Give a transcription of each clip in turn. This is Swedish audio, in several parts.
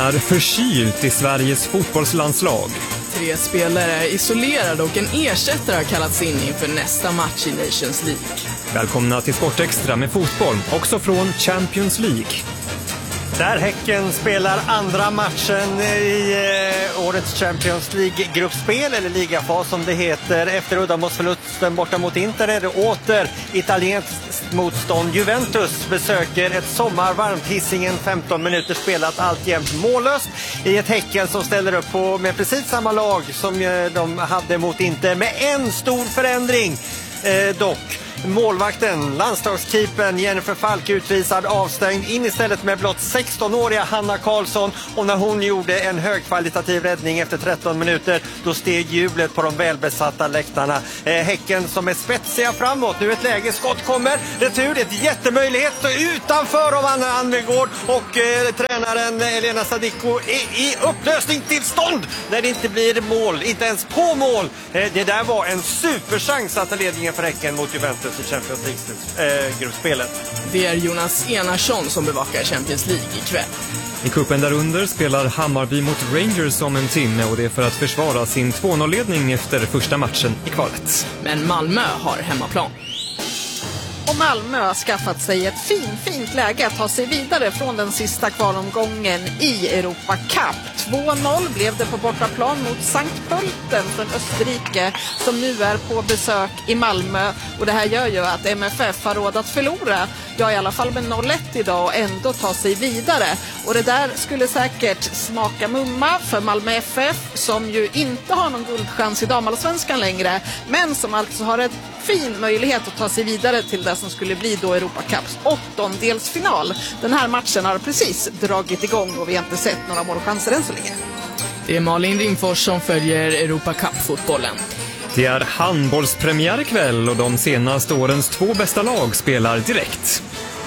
är förkylt i Sveriges fotbollslandslag. 3 spelare är isolerade och en ersättare har kallats in inför nästa match i Nations League. Välkomna till Sportextra med fotboll, också från Champions League. Där Häcken spelar andra matchen i årets Champions League-gruppspel, eller ligafas som det heter. Efter uddamålsförlusten borta mot Inter är det åter italienskt motstånd. Juventus besöker ett sommarvarmt Hisingen, 15 minuter spelat, alltjämt mållöst i ett Häcken som ställer upp på med precis samma lag som de hade mot Inter, med en stor förändring dock. Målvakten, landslagskeepern Jennifer Falk utvisad, avstängd, in istället med blott 16-åriga Hanna Karlsson, och när hon gjorde en högkvalitativ räddning efter 13 minuter, då steg jublet på de välbesatta läktarna. Häcken som är spetsiga framåt, nu ett läge, skott kommer, retur, ett jättemöjlighet utanför av Anna Anvegård, och tränaren Elena Sadiko är i upplösningstillstånd när det inte blir mål, inte ens på mål. Det där var en superchans att ta ledningen för Häcken mot Juventus i Champions League-gruppspelet. Det är Jonas Enarsson som bevakar Champions League ikväll. I kuppen därunder spelar Hammarby mot Rangers om en timme, och det är för att försvara sin 2-0-ledning efter första matchen i kvalet. Men Malmö har hemmaplan. Och Malmö har skaffat sig ett fint läge att ta sig vidare från den sista kvalomgången i Europa Cup. 2-0 blev det på bortaplan mot Sankt Pölten från Österrike, som nu är på besök i Malmö. Och det här gör ju att MFF har råd att förlora, ja i alla fall med 0-1 idag, och ändå ta sig vidare. Och det där skulle säkert smaka mumma för Malmö FF, som ju inte har någon guldchans i damallsvenskan längre, men som alltså har en fin möjlighet att ta sig vidare till det som skulle bli då Europa Cups åttondelsfinal. Den här matchen har precis dragit igång och vi har inte sett några målchanser än så länge. Det är Malin Ringfors som följer Europa Cup-fotbollen. Det är handbollspremiär ikväll, och de senaste årens 2 bästa lag spelar direkt.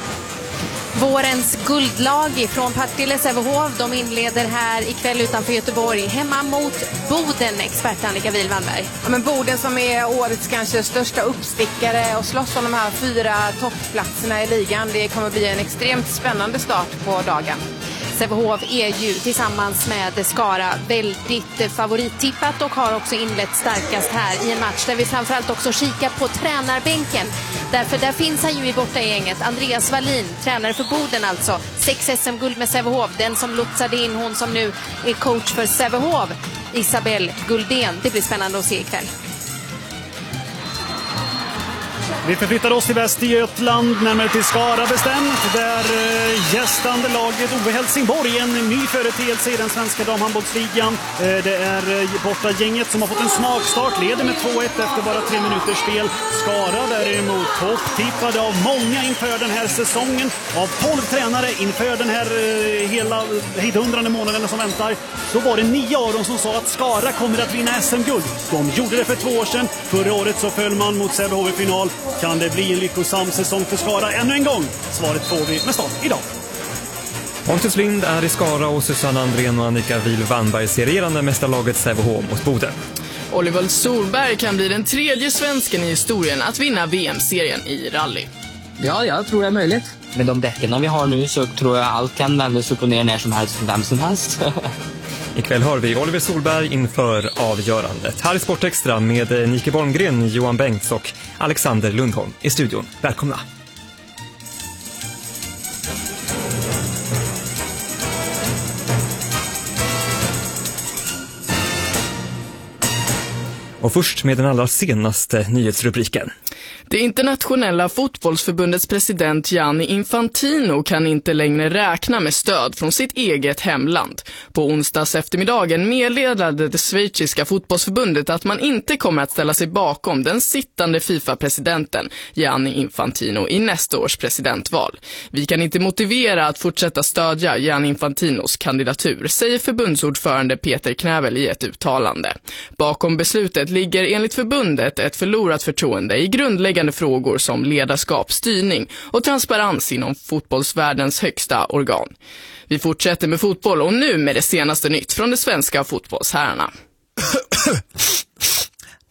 Vårens guldlag från Partille Sävehof, de inleder här ikväll utanför Göteborg hemma mot Boden, expert Annika Wilvanberg. Ja, men Boden som är årets kanske största uppstickare och slåss om de här 4 toppplatserna i ligan. Det kommer bli en extremt spännande start på dagen. Sävehof är ju tillsammans med Skara väldigt favorittippat och har också inlett starkast här i en match där vi framförallt också kikar på tränarbänken. Därför där finns han ju i bortagänget. Andreas Wallin, tränare för Boden alltså. 6 SM-guld med Sävehof. Den som lotsade in, hon som nu är coach för Sävehof, Isabel Guldén. Det blir spännande att se ikväll. Vi förflyttar oss till Västergötland, närmare till Skara bestämt, där gästande laget Ove Helsingborg, en ny företeelse i den svenska damhandbollsligan. Det är borta gänget som har fått en smakstart, leder med 2-1 efter bara 3 minuters spel. Skara däremot topptippade av många inför den här säsongen, av 12 tränare inför den här hela hejdundrande månaden som väntar. Så var det 9 av dem som sa att Skara kommer att vinna SM-guld. De gjorde det för 2 år sedan. Förra året så föll man mot Sävehof i final. Kan det bli en lyckosam säsong för Skara ännu en gång? Svaret får vi med start idag. Pontus Lind är i Skara, och Susanne Andrén och Annika Wilvanberg ser regerande mästarlaget Sävehof mot Boden. Oliver Solberg kan bli den 3:e svensken i historien att vinna VM-serien i rally. Ja, jag tror det är möjligt. Med de däcken vi har nu så tror jag allt kan vändas upp och ner när som helst från vem som helst. Ikväll har vi Oliver Solberg inför avgörandet. Här i Sportextra med Nike Borngren, Johan Bengts och Alexander Lundholm i studion. Välkomna! Och först med den allra senaste nyhetsrubriken. Det internationella fotbollsförbundets president Gianni Infantino kan inte längre räkna med stöd från sitt eget hemland. På onsdags eftermiddagen meddelade det schweiziska fotbollsförbundet att man inte kommer att ställa sig bakom den sittande FIFA-presidenten Gianni Infantino i nästa års presidentval. Vi kan inte motivera att fortsätta stödja Gianni Infantinos kandidatur, säger förbundsordförande Peter Knävel i ett uttalande. Bakom beslutet ligger enligt förbundet ett förlorat förtroende i grundläggande frågor som ledarskap, styrning och transparens inom fotbollsvärldens högsta organ. Vi fortsätter med fotboll och nu med det senaste nytt från de svenska fotbollsherrarna.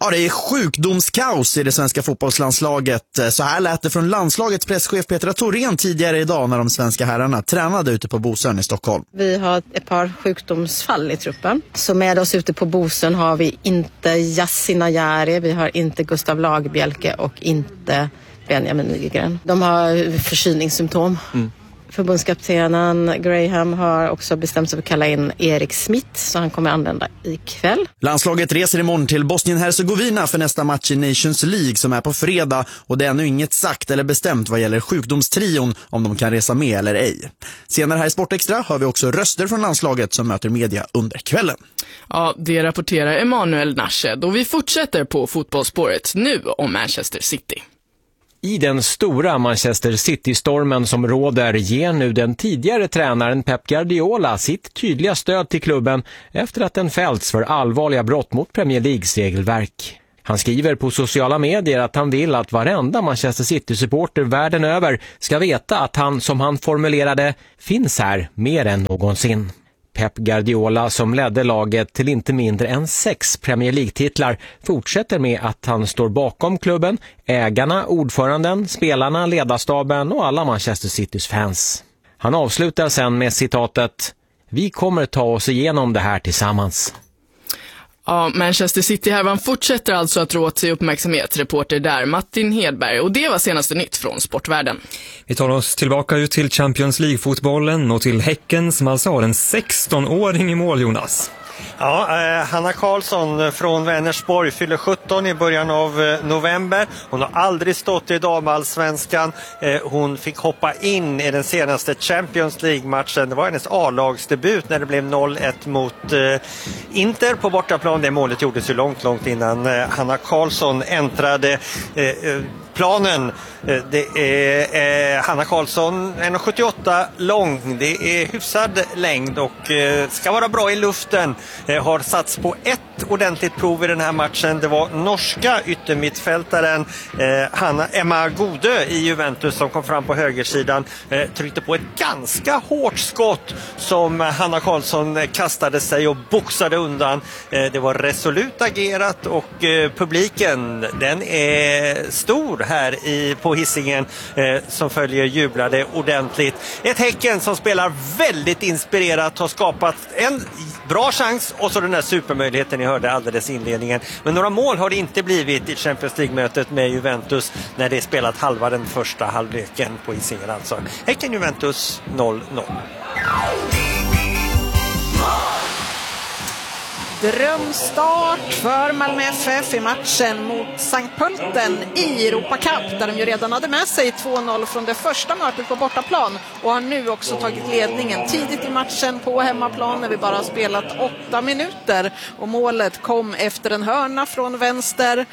Ja, det är sjukdomskaos i det svenska fotbollslandslaget. Så här lät det från landslagets presschef Petra Thorén tidigare idag när de svenska herrarna tränade ute på Bosön i Stockholm. Vi har ett par sjukdomsfall i truppen. Så med oss ute på Bosön har vi inte Yasin Ayari, vi har inte Gustav Lagerbielke och inte Benjamin Nygren. De har förkylningssymptom. Förbundskaptenen Graham har också bestämt sig för att kalla in Erik Smith, så han kommer använda ikväll. Landslaget reser imorgon till Bosnien-Hercegovina för nästa match i Nations League som är på fredag, och det är ännu inget sagt eller bestämt vad gäller sjukdomstrion om de kan resa med eller ej. Senare här i Sportextra har vi också röster från landslaget som möter media under kvällen. Ja, det rapporterar Emanuel Nashed, och vi fortsätter på fotbollsspåret nu om Manchester City. I den stora Manchester City-stormen som råder ger nu den tidigare tränaren Pep Guardiola sitt tydliga stöd till klubben efter att den fällts för allvarliga brott mot Premier Leagues regelverk. Han skriver på sociala medier att han vill att varenda Manchester City-supporter världen över ska veta att han, som han formulerade, finns här mer än någonsin. Pep Guardiola, som ledde laget till inte mindre än 6 Premier League-titlar, fortsätter med att han står bakom klubben, ägarna, ordföranden, spelarna, ledarstaben och alla Manchester Citys fans. Han avslutar sen med citatet: "Vi kommer ta oss igenom det här tillsammans." Ja, Manchester City-härvan fortsätter alltså att rå till uppmärksamhet, reporter där Martin Hedberg, och det var senaste nytt från sportvärlden. Vi tar oss tillbaka ut till Champions League-fotbollen och till Häcken som alltså har en 16-åring i mål, Jonas. Ja, Hanna Karlsson från Vänersborg fyller 17 i början av november. Hon har aldrig stått i damallsvenskan. Hon fick hoppa in i den senaste Champions League-matchen. Det var hennes A-lagsdebut när det blev 0-1 mot Inter på bortaplan. Det målet gjordes ju långt innan Hanna Karlsson äntrade planen. Det är Hanna Karlsson 1,78 lång. Det är hyfsad längd och ska vara bra i luften. Har satts på ett ordentligt prov i den här matchen. Det var norska yttermittfältaren Emma Gode i Juventus som kom fram på högersidan. Tryckte på ett ganska hårt skott som Hanna Karlsson kastade sig och boxade undan. Det var resolut agerat och publiken, den är stor här på Hisingen som följer jublade ordentligt. Ett Häcken som spelar väldigt inspirerat, har skapat en bra chans och så den där supermöjligheten ni hörde alldeles i inledningen. Men några mål har det inte blivit i Champions League-mötet med Juventus när det är spelat halva den första halvleken på Hisingen. Alltså Häcken-Juventus 0-0. Drömstart för Malmö FF i matchen mot Sankt Pölten i Europa Cup, där de ju redan hade med sig 2-0 från det första mötet på bortaplan och har nu också tagit ledningen tidigt i matchen på hemmaplan när vi bara har spelat 8 minuter. Och målet kom efter en hörna från vänster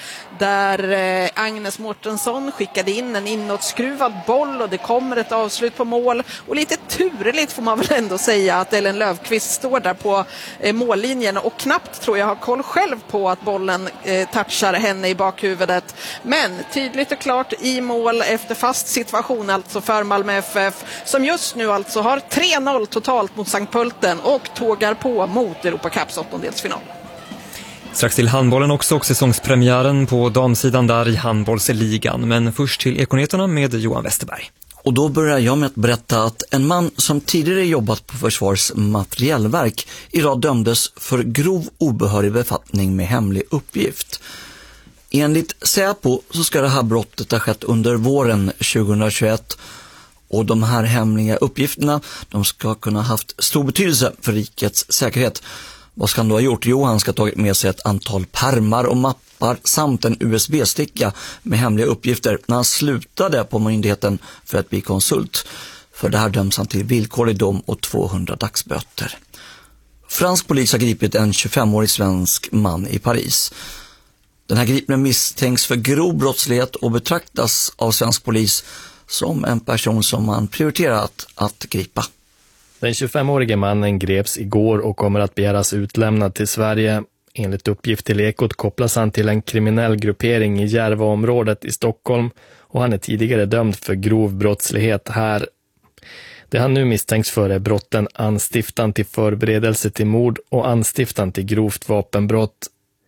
där Agnes Mårtensson skickade in en inåtskruvad boll och det kommer ett avslut på mål. Och lite turligt får man väl ändå säga att Ellen Löfqvist står där på mållinjen och knappt tror jag har koll själv på att bollen touchar henne i bakhuvudet. Men tydligt och klart i mål efter fast situation alltså för Malmö FF som just nu alltså har 3-0 totalt mot Sankt Pölten och tågar på mot Europa Cups åttondelsfinal. Strax till handbollen också och säsongspremiären på damsidan där i handbollsligan. Men först till ekonometerna med Johan Westerberg. Och då börjar jag med att berätta att en man som tidigare jobbat på Försvarets materiellverk idag dömdes för grov obehörig befattning med hemlig uppgift. Enligt Säpo så ska det här brottet ha skett under våren 2021 och de här hemliga uppgifterna de ska kunna ha haft stor betydelse för rikets säkerhet. Vad ska han då ha gjort? Jo, han ska ha tagit med sig ett antal pärmar och mappar samt en USB-sticka med hemliga uppgifter när han slutade på myndigheten för att bli konsult. För det här döms han till villkorlig dom och 200 dagsböter. Fransk polis har gripit en 25-årig svensk man i Paris. Den här gripnen misstänks för grov brottslighet och betraktas av svensk polis som en person som man prioriterat att gripa. Den 25-årige mannen greps igår och kommer att begäras utlämnad till Sverige. Enligt uppgift till Ekot kopplas han till en kriminell gruppering i Järvaområdet i Stockholm och han är tidigare dömd för grov brottslighet här. Det han nu misstänks för är brotten anstiftan till förberedelse till mord och anstiftan till grovt vapenbrott.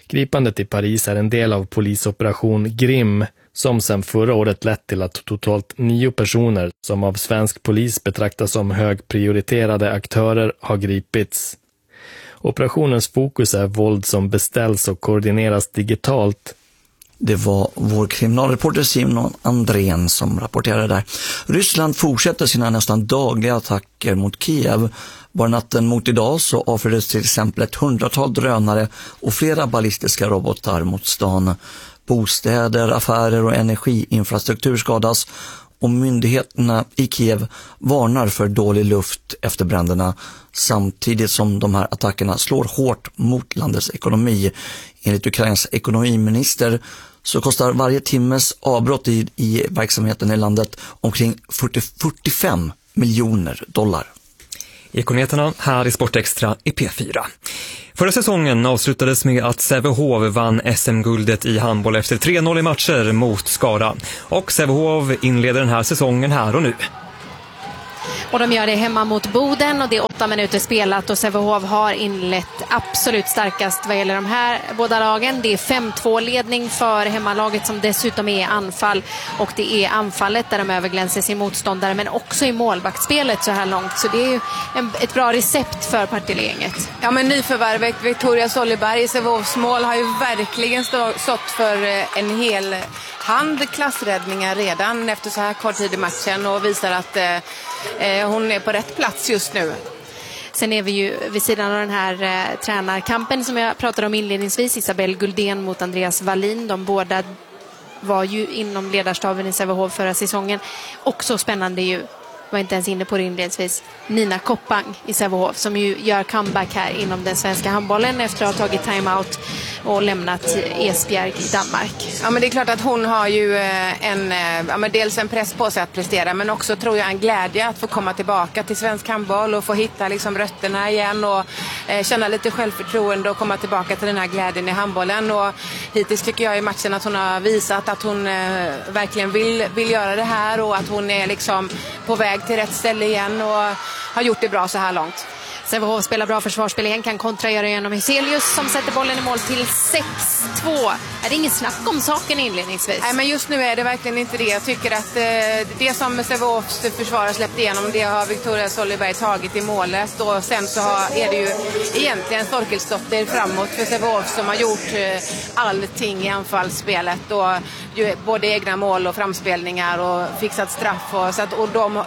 Gripandet i Paris är en del av polisoperation Grim som sedan förra året lett till att totalt 9 personer som av svensk polis betraktas som högprioriterade aktörer har gripits. Operationens fokus är våld som beställs och koordineras digitalt. Det var vår kriminalreporter Simon Andrén som rapporterade där. Ryssland fortsätter sina nästan dagliga attacker mot Kiev. Bara natten mot idag så avfyrades till exempel ett 100-tal drönare och flera ballistiska robotar mot stan. Bostäder, affärer och energiinfrastruktur skadas och myndigheterna i Kiev varnar för dålig luft efter bränderna samtidigt som de här attackerna slår hårt mot landets ekonomi. Enligt Ukrains ekonomiminister så kostar varje timmes avbrott i verksamheten i landet omkring 45 miljoner dollar. Ekonomerna här i Sportextra i P4. Förra säsongen avslutades med att Sävehof vann SM-guldet i handboll efter 3-0 i matcher mot Skara. Och Sävehof inleder den här säsongen här och nu. Och de gör det hemma mot Boden och det är 8 minuter spelat och Sävehof har inlett absolut starkast vad gäller de här båda lagen. Det är 5-2 ledning för hemmalaget som dessutom är anfall och det är anfallet där de överglänser sin motståndare men också i målvaktsspelet så här långt. Så det är ju ett bra recept för Partille-gänget. Ja, men nyförvärvet Victoria Solleberg i Sävehofs mål har ju verkligen stått för en hel hand klassräddningar redan efter så här kort tid i matchen och visar att hon är på rätt plats just nu. Sen är vi ju vid sidan av den här tränarkampen som jag pratade om inledningsvis. Isabelle Guldén mot Andreas Wallin. De båda var ju inom ledarstaben i Sävehof förra säsongen. Också spännande ju, var inte ens inne på det inledningsvis, Nina Koppang i Sävehof som ju gör comeback här inom den svenska handbollen efter att ha tagit timeout och lämnat Esbjerg i Danmark. Ja, men det är klart att hon har ju dels en press på sig att prestera men också tror jag en glädje att få komma tillbaka till svensk handboll och få hitta liksom rötterna igen och känna lite självförtroende och komma tillbaka till den här glädjen i handbollen. Och hittills tycker jag i matchen att hon har visat att hon verkligen vill göra det här och att hon är liksom på väg till rätt ställe igen och har gjort det bra så här långt. Sävehof spelar bra försvarsspel igen, kan kontra göra genom Hyselius som sätter bollen i mål till 6-2. Är det ingen snack om saken inledningsvis? Nej, men just nu är det verkligen inte det. Jag tycker att det som Sävehofs försvarare släppt igenom, det har Victoria Solleberg tagit i målet. Och sen så är det ju egentligen Storkelsdotter framåt för Sävehof som har gjort allting i anfallsspelet. Och både egna mål och framspelningar och fixat straff. Och de,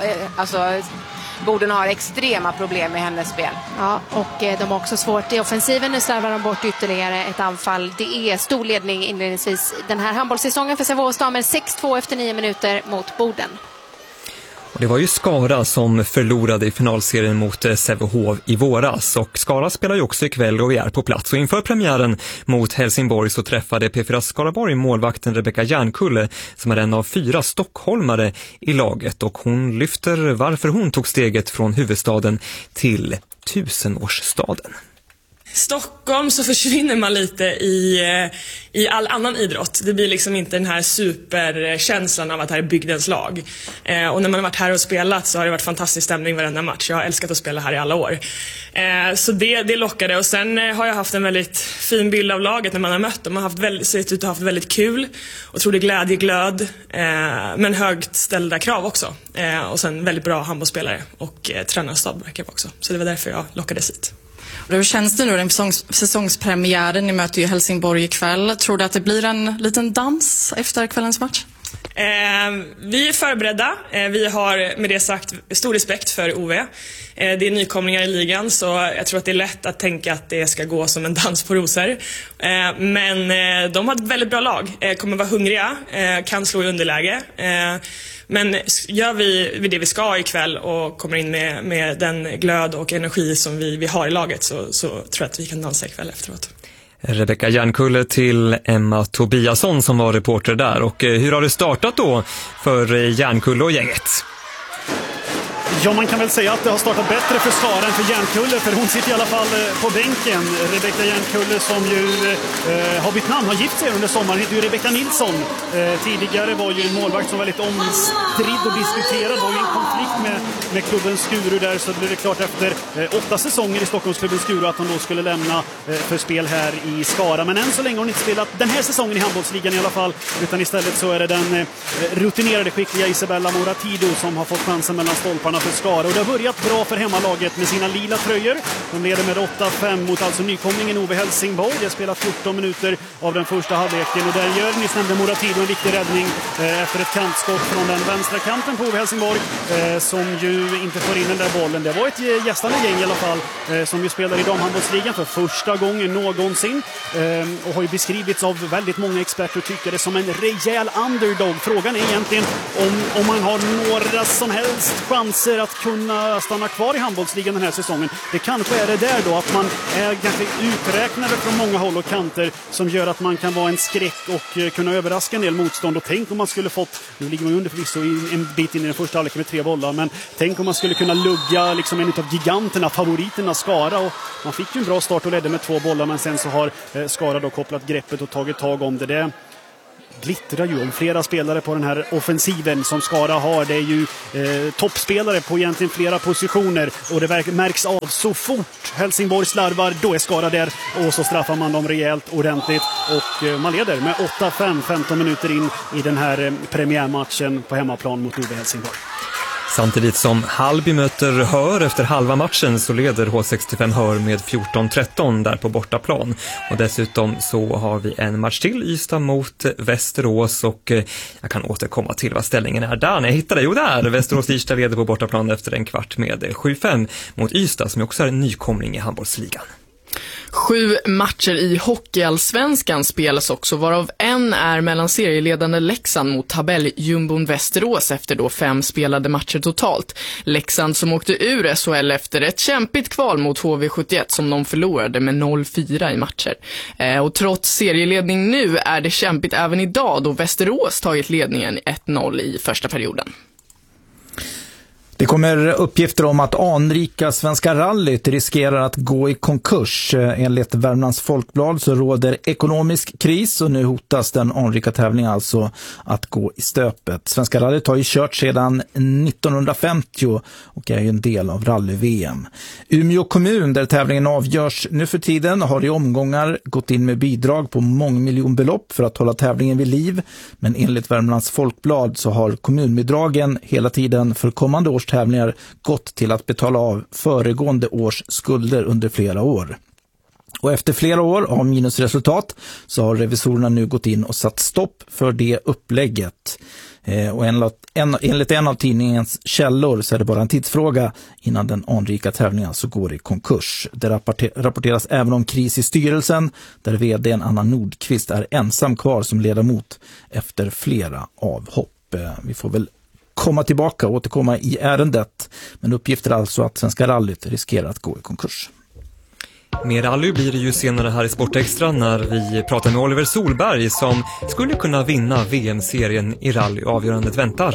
Boden har extrema problem med hennes spel. Ja, och de har också svårt i offensiven. Nu slarvar de bort ytterligare ett anfall. Det är stor ledning inledningsvis den här handbollssäsongen för Sävehofs damer. 6-2 efter 9 minuter mot Boden. Och det var ju Skara som förlorade i finalserien mot Sävehof i våras. Och Skara spelar ju också ikväll och vi är på plats. Och inför premiären mot Helsingborg så träffade P4 Skaraborg målvakten Rebecka Järnkulle som är en av 4 stockholmare i laget. Och hon lyfter varför hon tog steget från huvudstaden till 1000-årsstaden. Stockholm så försvinner man lite i all annan idrott. Det blir liksom inte den här superkänslan av att det här är bygdens lag. Och när man har varit här och spelat så har det varit fantastisk stämning varenda match. Jag har älskat att spela här i alla år. Så det lockade. Och sen har jag haft en väldigt fin bild av laget när man har mött dem. Man har sett ut att ha haft väldigt kul. Otrolig glädje, glöd. Men högt ställda krav också. Och sen väldigt bra handbollsspelare. Och tränarstab verkar också. Så det var därför jag lockades hit. Hur känns det nu, den säsongspremiären? Ni möter ju Helsingborg ikväll. Tror du att det blir en liten dans efter kvällens match? Vi är förberedda. Vi har med det sagt stor respekt för OV. Det är nykomlingar i ligan så jag tror att det är lätt att tänka att det ska gå som en dans på rosor. Men de har ett väldigt bra lag. Kommer vara hungriga, kan slå i underläge. Men gör vi det vi ska ikväll och kommer in med den glöd och energi som vi har i laget så tror jag att vi kan dansa ikväll efteråt. Rebecka Järnkulle till Emma Tobiasson som var reporter där. Och hur har det startat då för Järnkulle och gänget? Ja, man kan väl säga att det har startat bättre för Skara än för Järnkulle, för hon sitter i alla fall på bänken. Rebecka Järnkulle som ju har bytt namn, har gift sig under sommaren, heter ju Rebecka Nilsson. Tidigare var ju en målvakt som var väldigt omstridd och diskuterad, var ju en konflikt med klubben Skuru där, så blev det klart efter 8 säsonger i Stockholmsklubben Skuru att hon då skulle lämna för spel här i Skara. Men än så länge har hon inte spelat den här säsongen i handbollsligan i alla fall, utan istället så är det den rutinerade skickliga Isabella Moratido som har fått chansen mellan stolparna för Skara. Och det har börjat bra för hemmalaget med sina lila tröjor. De leder med 8-5 mot alltså nykomlingen Ove Helsingborg. De har spelat 14 minuter av den första halvleken och där gör nyss nämnde Moratido en viktig räddning efter ett kantskott från den vänstra kanten på Ove Helsingborg som ju inte får in den där bollen. Det var ett gästande gäng i alla fall som ju spelar i damhandbollsligan för första gången någonsin och har ju beskrivits av väldigt många experter och tyckare som en rejäl underdog. Frågan är egentligen om man har några som helst chanser att kunna stanna kvar i handbollsligan den här säsongen. Det kanske är det där då att man är ganska uträknade från många håll och kanter som gör att man kan vara en skräck och kunna överraska en del motstånd. Och tänk om man skulle fått, nu ligger man under förvisso en bit in i den första halvleken med 3 bollar, men tänk om man skulle kunna lugga liksom en av giganterna, favoriterna Skara, och man fick ju en bra start och ledde med 2 bollar, men sen så har Skara då kopplat greppet och tagit tag om det. Glittrar ju om flera spelare på den här offensiven som Skara har. Det är ju toppspelare på egentligen flera positioner och det märks av så fort Helsingborg slarvar, då är Skara där och så straffar man dem rejält ordentligt och man leder med 8-5 15 minuter in i den här premiärmatchen på hemmaplan mot Ove Helsingborg. Samtidigt som Hallby möter Hör efter halva matchen så leder H65 Hör med 14-13 där på bortaplan. Och dessutom så har vi en match till, Ystad mot Västerås, och jag kan återkomma till vad ställningen är där när jag hittar det. Jo, där! Västerås-Ystad leder på bortaplan efter en kvart med 7-5 mot Ystad som också är en nykomling i handbollsligan. 7 matcher i hockeyallsvenskan spelas också, varav en är mellan serieledande Leksand mot tabelljumbon Västerås efter då 5 spelade matcher totalt. Leksand som åkte ur SHL efter ett kämpigt kval mot HV71 som de förlorade med 0-4 i matcher. Och trots serieledning nu är det kämpigt även idag då Västerås tagit ledningen 1-0 i första perioden. Det kommer uppgifter om att anrika Svenska rallyt riskerar att gå i konkurs. Enligt Värmlands Folkblad så råder ekonomisk kris och nu hotas den anrika tävlingen alltså att gå i stöpet. Svenska rallyt har ju kört sedan 1950 och är ju en del av rally-VM. Umeå kommun, där tävlingen avgörs nu för tiden, har i omgångar gått in med bidrag på mångmiljonbelopp för att hålla tävlingen vid liv. Men enligt Värmlands Folkblad så har kommunbidragen hela tiden för kommande års tävlingar gått till att betala av föregående års skulder under flera år. Och efter flera år av minusresultat så har revisorerna nu gått in och satt stopp för det upplägget. Och enligt en av tidningens källor så är det bara en tidsfråga innan den anrika tävlingen alltså går i konkurs. Det rapporteras även om kris i styrelsen där vd:n Anna Nordqvist är ensam kvar som ledamot efter flera avhopp. Vi får väl återkomma i ärendet, men uppgifter alltså att Svenska rallyt riskerar att gå i konkurs. Mer rally blir det ju senare här i Sportextra när vi pratar med Oliver Solberg som skulle kunna vinna VM-serien i rally. Avgörandet väntar